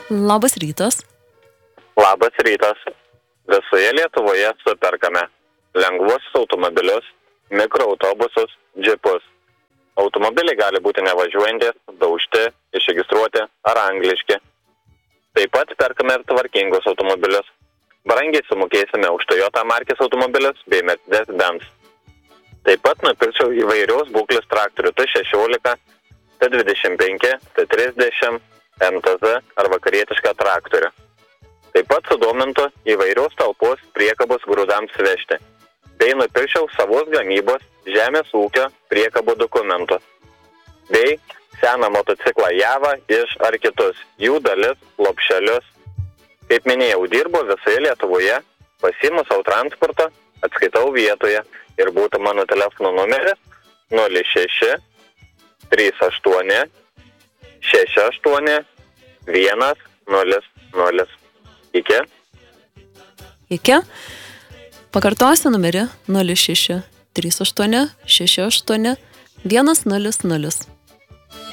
Labas rytas. Labas rytas. Visoje Lietuvoje superkame lengvuosius automobilius, mikroautobusus, džipus. Automobiliai gali būti nevažiuojantis, daužti, išregistruoti ar angliški. Taip pat perkame ir tvarkingus automobilius. Brangiai sumokėsime už Toyota markės automobilius bei Mercedes-Benz. Taip pat nupirkčiau įvairios būklės traktorių T16, T25, T30, MTZ ar vakarietišką traktorių. Taip pat sudomintų įvairios talpos priekabos grūdams vežti, bei nupirkčiau savos gamybos žemės ūkio priekabų dokumentų, bei seną motociklą Javą iš ar kitus, jų dalis, lopšelius. Kaip minėjau, dirbu visoje Lietuvoje, pasiimu savo transportą, atskaitau vietoje ir būtų mano telefono numeris 06 38 68 100. Iki. Iki. Pakartosiu numerį 06 38 68 100.